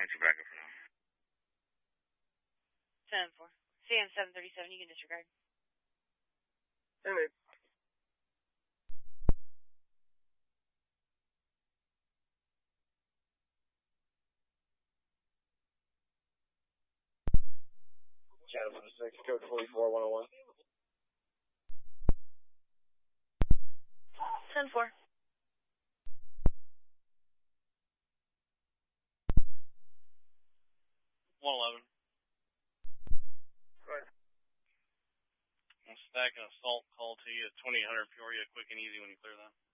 22 backup for now. 10-4. CM 737, you can disregard. Anyway. Channel 6, code 44101. 10-4. Right. I'm stacking assault call to you at 2800 Peoria, quick and easy when you clear that.